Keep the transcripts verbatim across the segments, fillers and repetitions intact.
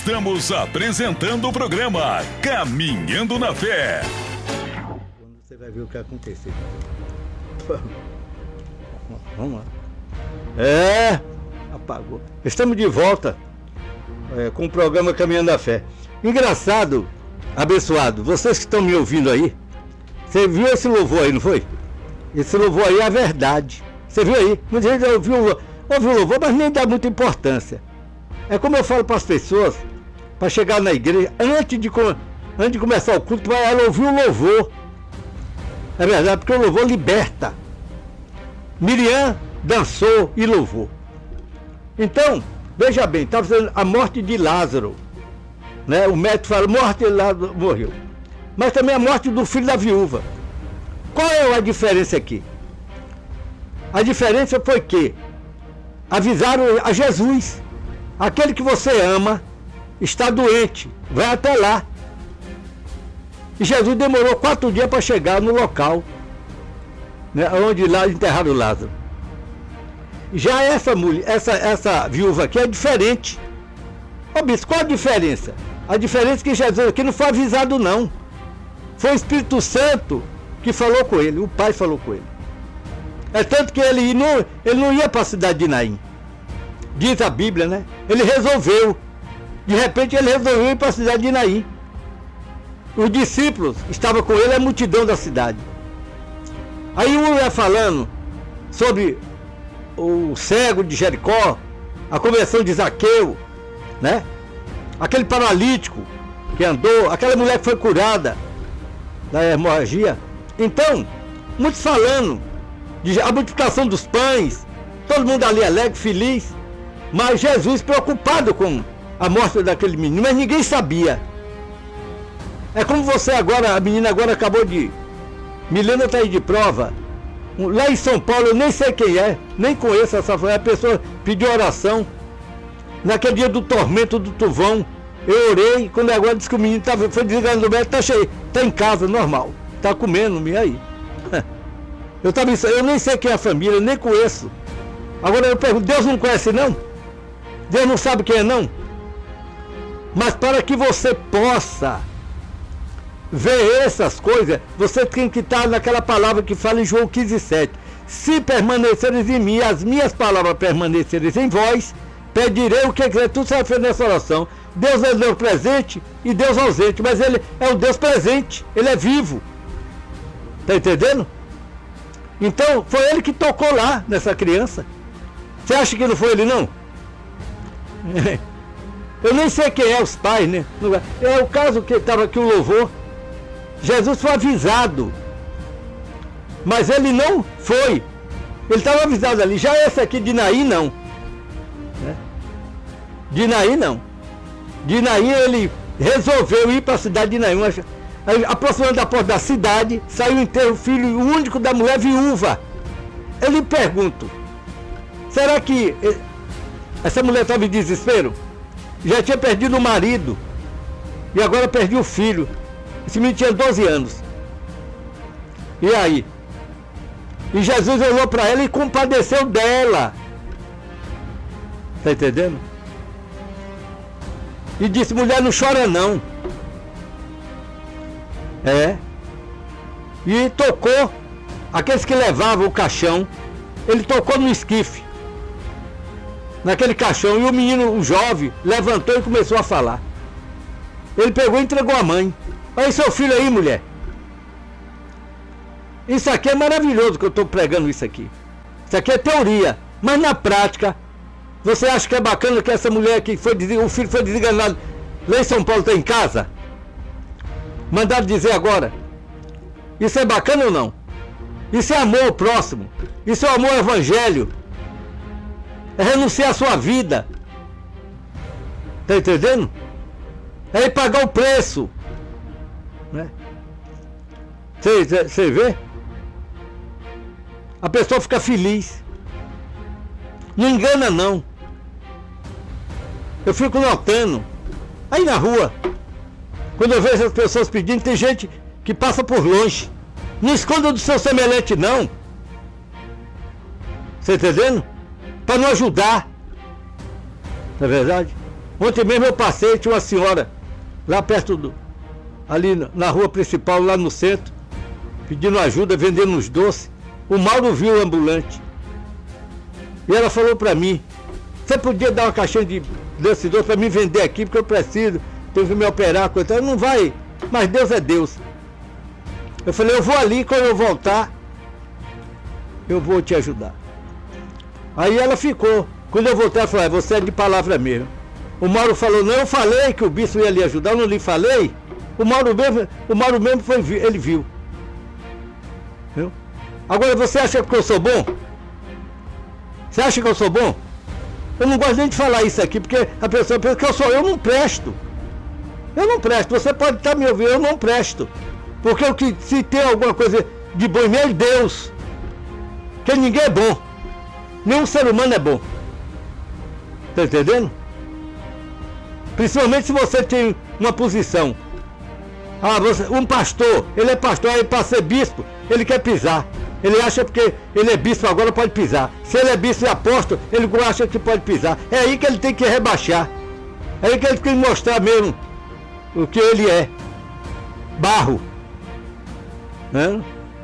Estamos apresentando o programa Caminhando na Fé. Quando você vai ver o que vai acontecer. Vamos lá. É, apagou. Estamos de volta é, com o programa Caminhando na Fé. Engraçado, abençoado, vocês que estão me ouvindo aí, você viu esse louvor aí, não foi? Esse louvor aí é a verdade. Você viu aí? Muita gente ouviu, ouviu o louvor, mas nem dá muita importância. É como eu falo para as pessoas, para chegar na igreja, antes de, antes de começar o culto, vai ela ouvir o louvor. É verdade, porque o louvor liberta. Miriam dançou e louvou. Então, veja bem, estava fazendo a morte de Lázaro. Né? O médico fala, morte de Lázaro morreu. Mas também a morte do filho da viúva. Qual é a diferença aqui? A diferença foi que avisaram a Jesus, aquele que você ama está doente, vai até lá. E Jesus demorou quatro dias para chegar no local, né, onde lá enterraram Lázaro. Já essa mulher, essa, essa viúva aqui é diferente. Ô bispo, qual a diferença? A diferença é que Jesus aqui não foi avisado não. Foi o Espírito Santo que falou com ele, o Pai falou com ele. É tanto que ele não, ele não ia para a cidade de Naim. Diz a Bíblia, né? Ele resolveu. De repente ele resolveu ir para a cidade de Naim. Os discípulos estavam com ele, a multidão da cidade. Aí um ia falando sobre o cego de Jericó, a conversão de Zaqueu, né? Aquele paralítico que andou, aquela mulher que foi curada da hemorragia. Então, muitos falando de a multiplicação dos pães, todo mundo ali alegre, feliz, mas Jesus preocupado com a morte daquele menino, mas ninguém sabia. É como você agora, a menina agora acabou de... Milena está aí de prova. Lá em São Paulo, eu nem sei quem é, nem conheço essa família. A pessoa pediu oração. Naquele dia do tormento do tufão, eu orei, quando agora disse que o menino tava, foi desligado do médico, tá cheio, tá em casa, normal. Tá comendo, e aí? Eu, tava, eu nem sei quem é a família, eu nem conheço. Agora eu pergunto, Deus não conhece não? Deus não sabe quem é não? Mas para que você possa ver essas coisas, você tem que estar naquela palavra que fala em João quinze, sete. Se permaneceres em mim, as minhas palavras permaneceres em vós, pedirei o que quiser, tudo será feito nessa oração. Deus é Deus presente e Deus ausente, mas Ele é o Deus presente, Ele é vivo. Tá entendendo? Então, foi Ele que tocou lá nessa criança. Você acha que não foi Ele não? Eu nem sei quem é os pais, né? É o caso que estava aqui o louvor. Jesus foi avisado, mas ele não foi. Ele estava avisado ali. Já esse aqui de Naim não, né? De Naim não. De Naim ele resolveu ir para a cidade de Naim. Aí, aproximando da porta da cidade, saiu o enterro, o filho único da mulher viúva. Eu lhe pergunto, será que essa mulher estava em desespero? Já tinha perdido o marido e agora perdeu o filho. Esse menino tinha doze anos. E aí? E Jesus olhou para ela e compadeceu dela. Está entendendo? E disse, mulher, não chora não. É. E tocou, aqueles que levavam o caixão, ele tocou no esquife, naquele caixão, e o menino, o jovem, levantou e começou a falar. Ele pegou e entregou a mãe. Olha seu filho aí, mulher. Isso aqui é maravilhoso que eu estou pregando isso aqui. Isso aqui é teoria, mas na prática, você acha que é bacana que essa mulher que foi, o filho foi desenganado lá em São Paulo está em casa? Mandaram dizer agora. Isso é bacana ou não? Isso é amor ao próximo. Isso é amor ao evangelho. É renunciar à sua vida. Tá entendendo? É ir pagar o preço. Né? Você vê? A pessoa fica feliz. Não engana não. Eu fico notando. Aí na rua, quando eu vejo as pessoas pedindo, tem gente que passa por longe. Não esconda do seu semelhante não. Você entendendo? Para não ajudar. Não é verdade? Ontem mesmo eu passei, tinha uma senhora lá perto do, ali na rua principal, lá no centro, pedindo ajuda, vendendo uns doces. O Mauro viu o ambulante. E ela falou pra mim, você podia dar uma caixinha de desse doce pra mim vender aqui, porque eu preciso, tenho que me operar, coisa. Não vai, mas Deus é Deus. Eu falei, eu vou ali, quando eu voltar, eu vou te ajudar. Aí ela ficou. Quando eu voltei, ela falou, você é de palavra mesmo. O Mauro falou, não, eu falei que o bispo ia lhe ajudar, eu não lhe falei. O Mauro mesmo, o Mauro mesmo foi, ele viu. Viu? Agora, você acha que eu sou bom? Você acha que eu sou bom? Eu não gosto nem de falar isso aqui, porque a pessoa pensa que eu sou, eu não presto. Eu não presto, você pode estar me ouvindo, eu não presto. Porque o que, se tem alguma coisa de bom em mim é Deus. Porque ninguém é bom. Nenhum ser humano é bom. Tá entendendo? Principalmente se você tem uma posição. Ah, você, um pastor, ele é pastor, aí para ser bispo, ele quer pisar. Ele acha porque ele é bispo agora pode pisar. Se ele é bispo e apóstolo, ele acha que pode pisar. É aí que ele tem que rebaixar. É aí que ele tem que mostrar mesmo o que ele é. Barro. Né?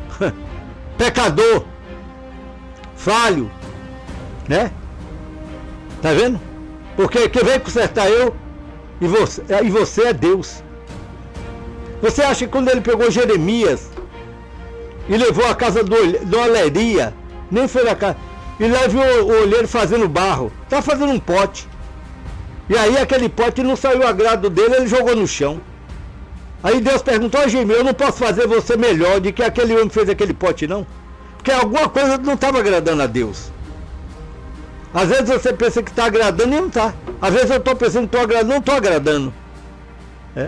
Pecador. Falho. Né? Tá vendo? Porque quem vem consertar eu e você, e você é Deus. Você acha que quando ele pegou Jeremias e levou a casa do, do olheria, nem foi na casa, e lá viu o, o olheiro fazendo barro, tá fazendo um pote. E aí aquele pote não saiu o agrado dele, ele jogou no chão. Aí Deus perguntou, ó Jeremias, eu não posso fazer você melhor do que aquele homem fez aquele pote não? Porque alguma coisa não estava agradando a Deus. Às vezes você pensa que está agradando e não está. Às vezes eu estou pensando que estou agradando, não estou agradando. É?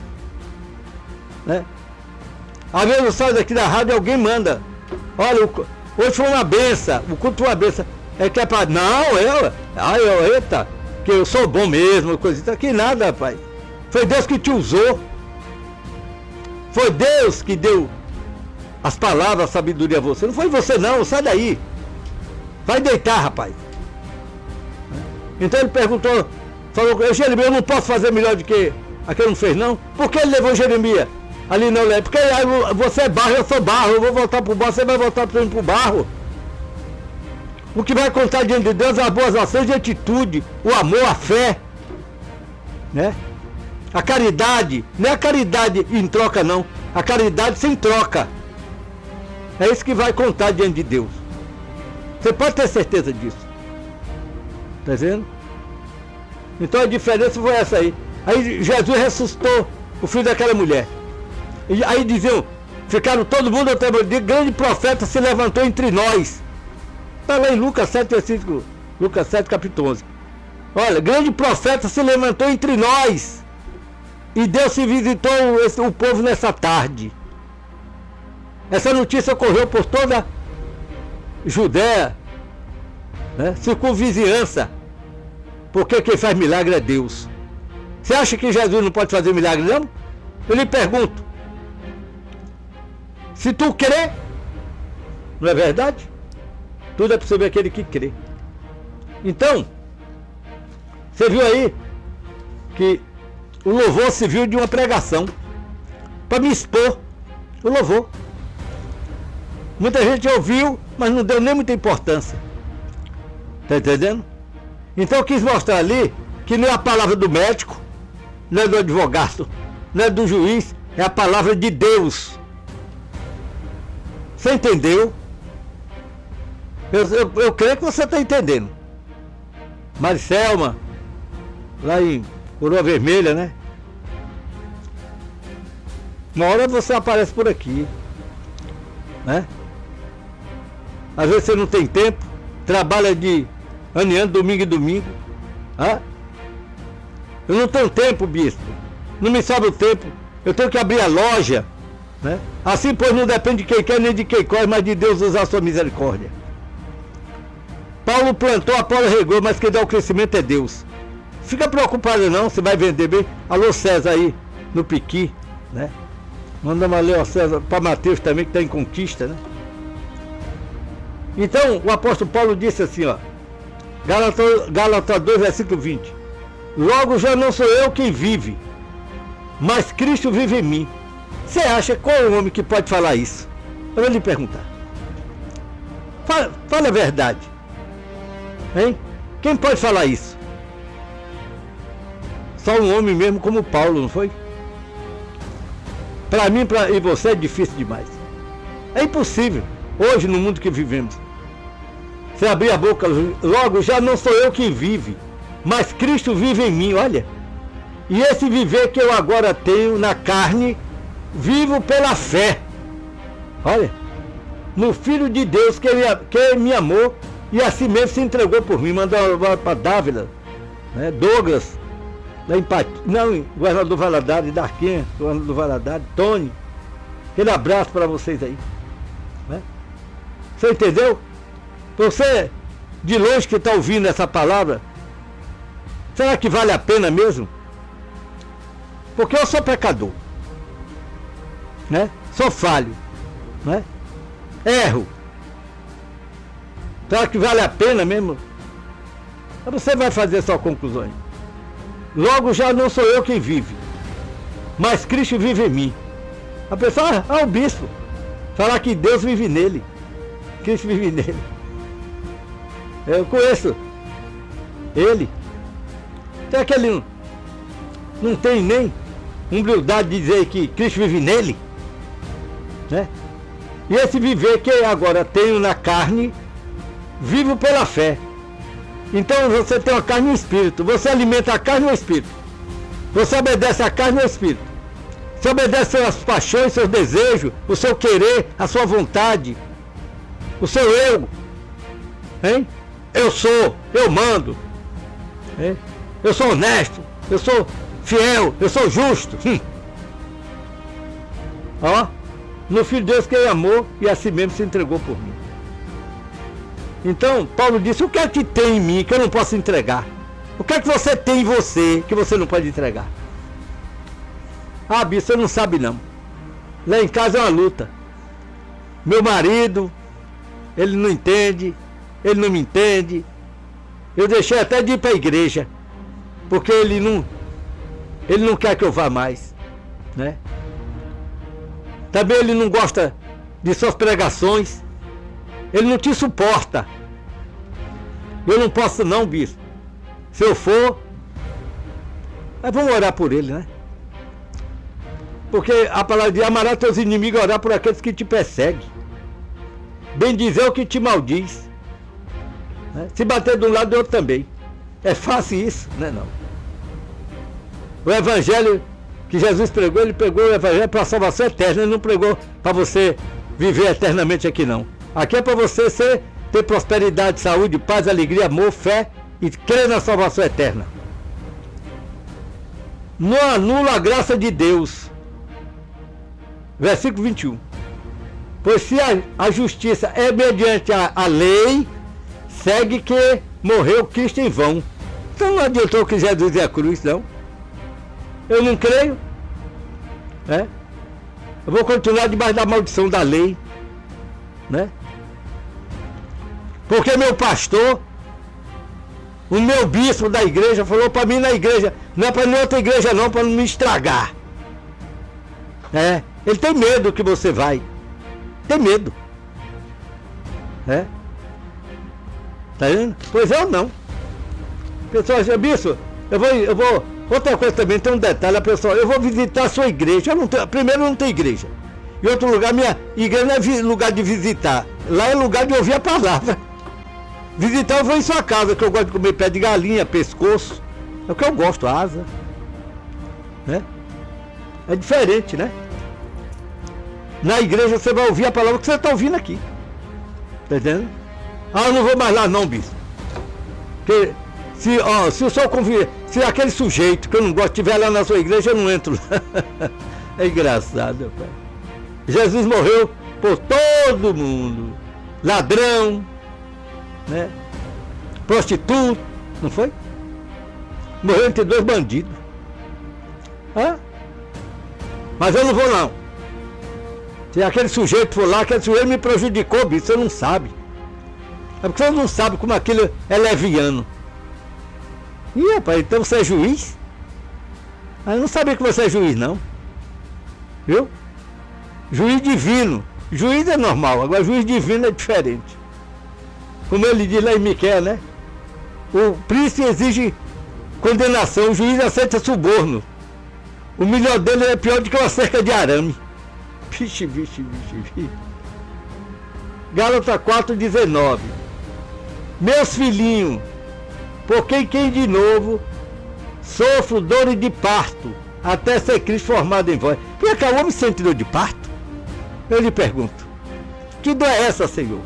É? Às vezes eu saio daqui da rádio e alguém manda. Olha, o, hoje foi uma benção, o culto foi uma benção. É que é para. Não, eu. Ai, eu, eita, que eu sou bom mesmo, coisa assim. Que nada, rapaz. Foi Deus que te usou. Foi Deus que deu as palavras, a sabedoria a você. Não foi você não, sai daí. Vai deitar, rapaz. Então ele perguntou, falou, Jeremias, eu não posso fazer melhor do que aquele não fez não? Por que ele levou Jeremias? Ali não leva, porque aí você é barro, eu sou barro, eu vou voltar pro barro, você vai voltar pro barro. O que vai contar diante de Deus é as boas ações e atitude, o amor, a fé, né? A caridade, não é a caridade em troca não, a caridade sem troca. É isso que vai contar diante de Deus. Você pode ter certeza disso. Tá vendo? Então a diferença foi essa aí. Aí Jesus ressuscitou o filho daquela mulher. E aí diziam, ficaram todo mundo até o dia, grande profeta se levantou entre nós. Está lá em Lucas sete, versículo, Lucas sete, capítulo onze. Olha, grande profeta se levantou entre nós. E Deus se visitou o, o povo nessa tarde. Essa notícia ocorreu por toda Judéia, né? Circunvizinhança. Porque quem faz milagre é Deus. Você acha que Jesus não pode fazer milagre não? Eu lhe pergunto. Se tu crê, não é verdade? Tudo é possível aquele que crê. Então, você viu aí que o louvor se viu de uma pregação para me expor o louvor. Muita gente ouviu, mas não deu nem muita importância. Tá entendendo? Então eu quis mostrar ali que não é a palavra do médico, não é do advogado, não é do juiz, é a palavra de Deus. Você entendeu? Eu, eu, eu creio que você está entendendo. Maricelma, lá em Coroa Vermelha, né? Uma hora você aparece por aqui, né? Às vezes você não tem tempo, trabalha de ano em ano, domingo e domingo. Ah? Eu não tenho tempo, bispo. Não me sobra o tempo. Eu tenho que abrir a loja, né? Assim, pois, não depende de quem quer nem de quem corre, mas de Deus usar a sua misericórdia. Paulo plantou, Apolo regou, mas quem dá o crescimento é Deus. Fica preocupado não, se vai vender bem. Alô César aí, no Piqui, né? Manda uma alô César para Mateus também, que está em conquista, né? Então, o apóstolo Paulo disse assim, ó, Gálatas, Gálatas dois, versículo vinte. Logo já não sou eu quem vive, mas Cristo vive em mim. Você acha qual é o homem que pode falar isso? Eu vou lhe perguntar. Fala, fala a verdade. Hein? Quem pode falar isso? Só um homem mesmo como Paulo, não foi? Para mim pra, e você é difícil demais. É impossível, hoje no mundo que vivemos. Você abrir a boca, logo já não sou eu quem vive, mas Cristo vive em mim, olha. E esse viver que eu agora tenho na carne, vivo pela fé. Olha, no Filho de Deus que, ele, que me amou e assim mesmo se entregou por mim. Mandou para Dávila, né? Douglas, da Empatia, não, governador Valadares, Darquinha, governador Valadares, Tony. Aquele abraço para vocês aí. Né? Você entendeu? Você, de longe que está ouvindo essa palavra, será que vale a pena mesmo? Porque eu sou pecador, né? Sou falho, né? Erro. Será que vale a pena mesmo? Então você vai fazer sua conclusão. Logo já não sou eu quem vive, mas Cristo vive em mim. A pessoa, ah, o bispo, falar que Deus vive nele, Cristo vive nele. Eu conheço ele. Será que ele não, não tem nem humildade de dizer que Cristo vive nele? Né? E esse viver que agora tenho na carne, vivo pela fé. Então você tem a carne e o espírito. Você alimenta a carne e o espírito. Você obedece a carne e o espírito. Você obedece suas paixões, seus desejos, o seu querer, a sua vontade, o seu eu. Hein? Eu sou, eu mando. Hein? Eu sou honesto, eu sou fiel, eu sou justo. Hum. Ó, no Filho de Deus que ele amou e assim mesmo se entregou por mim. Então, Paulo disse, o que é que tem em mim que eu não posso entregar? O que é que você tem em você que você não pode entregar? Ah, bispo, você não sabe não. Lá em casa é uma luta. Meu marido, ele não entende, ele não me entende. Eu deixei até de ir para a igreja, porque ele não, ele não quer que eu vá mais, né? Também ele não gosta de suas pregações. Ele não te suporta. Eu não posso não, bispo. Se eu for, mas vamos orar por ele, né? Porque a palavra de amará teus inimigos, orar por aqueles que te perseguem. Bendizer o que te maldiz. Né? Se bater de um lado, do outro também. É fácil isso, né? Não. O evangelho que Jesus pregou, ele pregou o evangelho para a salvação eterna. Ele não pregou para você viver eternamente aqui, não. Aqui é para você ser, ter prosperidade, saúde, paz, alegria, amor, fé e crer na salvação eterna. Não anula a graça de Deus. Versículo vinte e um. Pois se a, a justiça é mediante a, a lei, segue que morreu Cristo em vão. Então não adiantou que Jesus é a cruz, não. Eu não creio. É? Eu vou continuar debaixo da maldição da lei. Né? Porque meu pastor, o meu bispo da igreja, falou para mim na igreja, não é para nenhuma outra igreja não, para não me estragar. É, ele tem medo que você vai. Tem medo. É? Tá vendo? Pois eu não. Pessoal, bispo, eu vou, eu vou. Outra coisa também, tem um detalhe, pessoal, eu vou visitar a sua igreja. Eu não tenho, primeiro não tem igreja. Em outro lugar, minha igreja não é lugar de visitar. Lá é lugar de ouvir a palavra. Visitar eu vou em sua casa, que eu gosto de comer pé de galinha, pescoço. É o que eu gosto, asa. Né? É diferente, né? Na igreja você vai ouvir a palavra que você está ouvindo aqui. Tá entendendo? Ah, eu não vou mais lá não, bispo. Porque se, ó, se o senhor convida, se aquele sujeito que eu não gosto estiver lá na sua igreja, eu não entro lá. É engraçado, pai. Jesus morreu por todo mundo. Ladrão, né? Prostituto, não foi? Morreu entre dois bandidos. Hã? Mas eu não vou não. Se aquele sujeito for lá, aquele sujeito me prejudicou, bicho, você não sabe. É porque você não sabe como aquilo é leviano. Ih, rapaz, então você é juiz? Ah, eu não sabia que você é juiz, não. Viu? Juiz divino. Juiz é normal, agora juiz divino é diferente. Como ele diz lá em Miqueias, né? O príncipe exige condenação, o juiz aceita suborno. O melhor dele é pior do que uma cerca de arame. Vixe, vixe, vixe, vixe. Gálatas quatro, dezenove. Meus filhinhos, por quem quem de novo sofro dores de parto, até ser Cristo formado em vós. Por que o homem sente dor de parto? Eu lhe pergunto, que dor é essa, Senhor?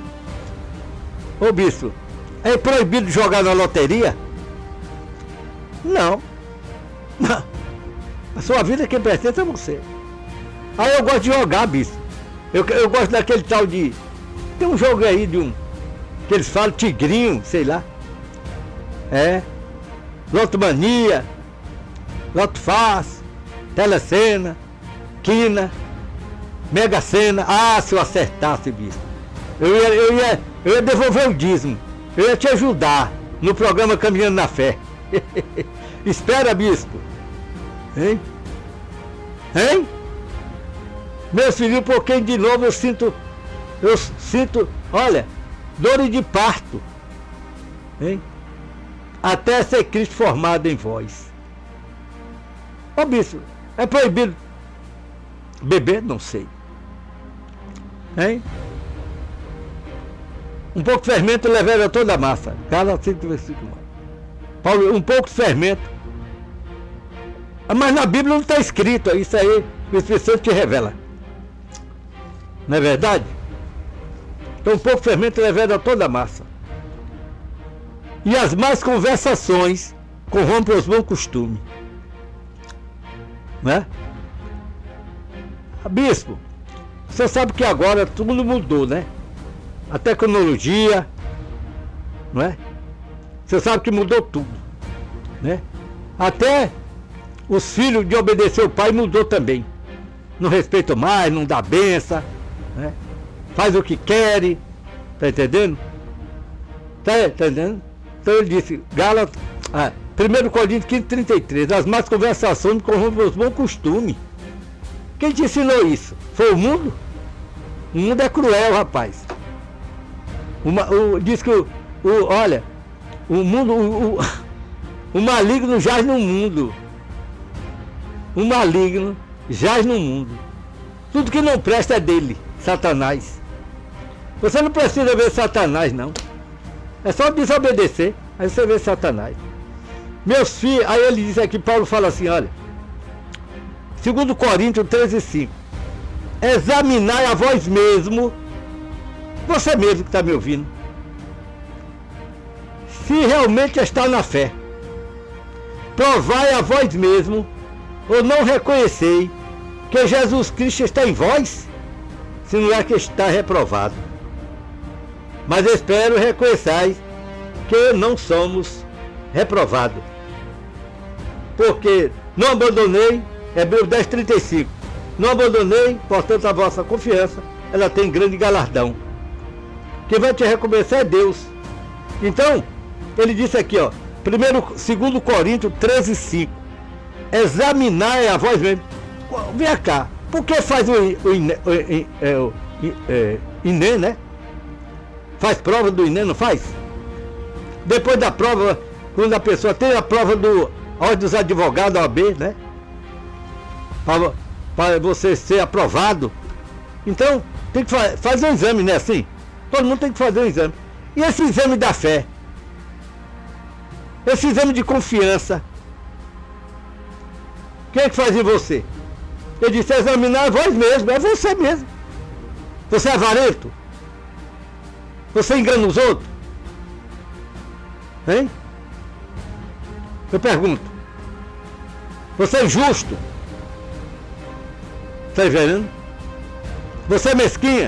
Ô bispo, é proibido jogar na loteria? Não. Não. A sua vida quem pertence a você. Aí eu gosto de jogar, bispo. Eu, eu gosto daquele tal de... Tem um jogo aí de um... que eles falam tigrinho, sei lá. É. Lotomania, Loto Fácil, Telecena, Quina, Mega Sena. Ah, se eu acertasse, bispo. Eu ia, eu, ia, eu ia devolver o dízimo. Eu ia te ajudar no programa Caminhando na Fé. Espera, bispo. Hein? Hein? Meus filhos, porque de novo eu sinto... Eu sinto, olha, dores de parto. Hein? Até ser Cristo formado em vós. Ô bispo, é proibido beber? Não sei. Hein? Um pouco de fermento levera toda a massa. Gálatas cinco, versículo nove. Paulo, um pouco de fermento. Mas na Bíblia não está escrito, isso aí o Espírito Santo te revela. Não é verdade? Então um pouco de fermento levera toda a massa. E as más conversações corrompem os bons costumes. Né? Bispo, você sabe que agora tudo mudou, né? A tecnologia, não é? Você sabe que mudou tudo, né? Até os filhos de obedecer o pai mudou também. Não respeitam mais, não dá benção, né? Faz o que querem, tá entendendo? Tá, tá entendendo? Então ele disse, Gálatas, ah, primeiro Coríntios quinze, trinta e três, as más conversações corrompem os bons costumes. Quem te ensinou isso? Foi o mundo? O mundo é cruel, rapaz. Uma, o, diz que o, o, olha, o mundo, o, o, o maligno jaz no mundo. O maligno jaz no mundo. Tudo que não presta é dele, Satanás. Você não precisa ver Satanás, não. É só desobedecer, aí você vê Satanás. Meus filhos, aí ele diz aqui, Paulo fala assim, olha, segundo Coríntios treze, cinco. Examinai a vós mesmo, você mesmo que está me ouvindo, se realmente está na fé. Provai a vós mesmo, ou não reconhecei que Jesus Cristo está em vós, se não é que está reprovado. Mas espero reconheçais que não somos reprovados. Porque não abandonei, Hebreus dez, trinta e cinco. Não abandonei, portanto a vossa confiança, ela tem grande galardão. Quem vai te recompensar é Deus. Então, ele disse aqui, ó, primeiro, segundo Coríntios treze, cinco. Examinai a vós mesmo. Vem cá, por que faz o, o, o, o, o Inem, né? Faz prova do Inem, não faz? Depois da prova, quando a pessoa tem a prova do Ordem dos Advogados, A O A B, né? Para, para você ser aprovado. Então, tem que fa fazer um exame, né? Assim, todo mundo tem que fazer um exame. E esse exame da fé? Esse exame de confiança? Quem é que faz em você? Ele disse, examinar a vós mesmo, é você mesmo. Você é avarento? Você engana os outros? Hein? Eu pergunto. Você é injusto? Está vendo? Você é mesquinha?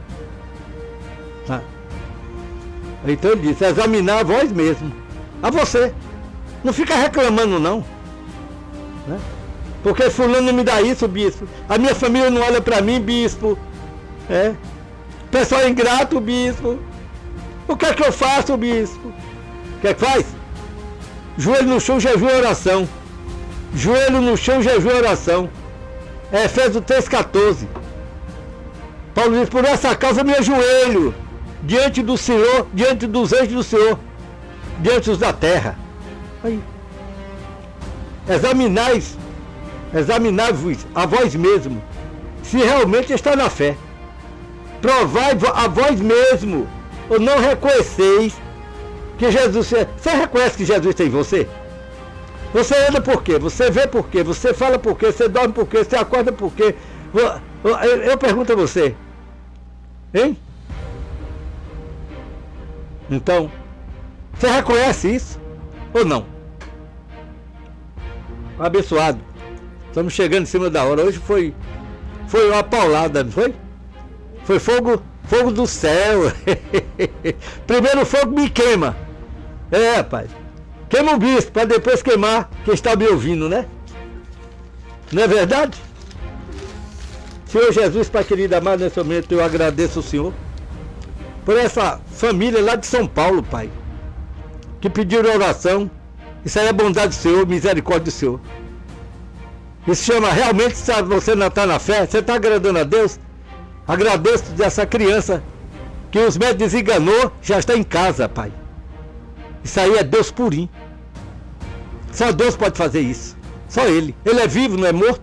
Tá. Então ele disse, examinar a vós mesmo. A você. Não fica reclamando não. Né? Porque fulano não me dá isso, bispo. A minha família não olha para mim, bispo. É. Pessoal é ingrato, bispo. O que é que eu faço, bispo? O que é que faz? Joelho no chão, jejum e oração. Joelho no chão, jejum e oração. É Efésios três, quatorze. Paulo diz, por essa causa me ajoelho diante do Senhor, diante dos anjos do Senhor, diante dos da terra. Aí. Examinais, examinai-vos a vós mesmo, se realmente está na fé. Provai a vós mesmo, ou não reconheceis que Jesus... Você reconhece que Jesus tem em você? Você anda por quê? Você vê por quê? Você fala por quê? Você dorme por quê? Você acorda por quê? Eu pergunto a você. Hein? Então, você reconhece isso? Ou não? Abençoado. Estamos chegando em cima da hora. Hoje foi, foi uma paulada, não foi? Foi fogo, fogo do céu. Primeiro fogo me queima. É, pai. Queima o bispo, para depois queimar quem está me ouvindo, né? Não é verdade? Senhor Jesus, Pai querido amado, nesse momento eu agradeço ao Senhor por essa família lá de São Paulo, Pai, que pediram oração. Isso aí é bondade do Senhor, misericórdia do Senhor. Isso chama realmente, se você não está na fé, você está agradando a Deus. Agradeço dessa criança que os médicos desenganou, já está em casa, Pai. Isso aí é Deus purinho. Só Deus pode fazer isso. Só Ele. Ele é vivo, não é morto.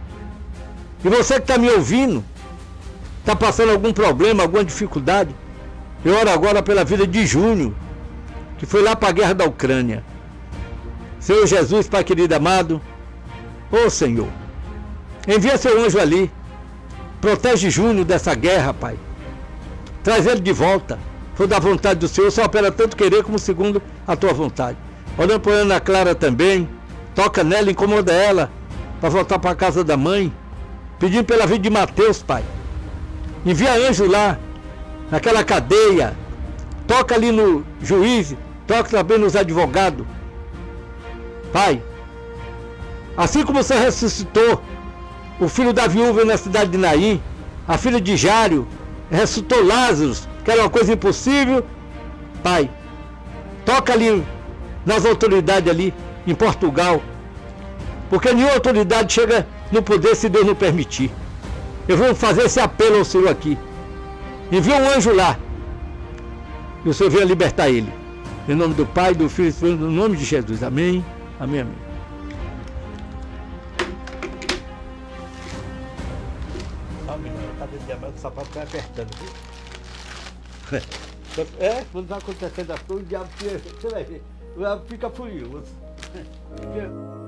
E você que está me ouvindo, está passando algum problema, alguma dificuldade, eu oro agora pela vida de Júnior, que foi lá para a guerra da Ucrânia. Senhor Jesus, Pai querido amado, ô Senhor, envia seu anjo ali, protege Júnior dessa guerra, Pai. Traz ele de volta. For da vontade do Senhor, só opera tanto querer como segundo a tua vontade. Orando por Ana Clara também, toca nela, incomoda ela, para voltar para a casa da mãe, pedindo pela vida de Mateus, Pai. Envia anjo lá, naquela cadeia, toca ali no juiz, toca também nos advogados. Pai, assim como você ressuscitou o filho da viúva na cidade de Naim, a filha de Jário, ressuscitou Lázaro, que era uma coisa impossível, Pai, toca ali nas autoridades ali em Portugal, porque nenhuma autoridade chega no poder se Deus não permitir. Eu vou fazer esse apelo ao Senhor aqui. Envia um anjo lá e o Senhor venha libertar ele. Em nome do Pai, do Filho e do Espírito, no nome de Jesus. Amém, amém, amém. Só um minuto, tá dentro de diamante, o sapato vai apertando, viu? É, quando está acontecendo as coisas, o diabo, você vai ver, o diabo fica furioso.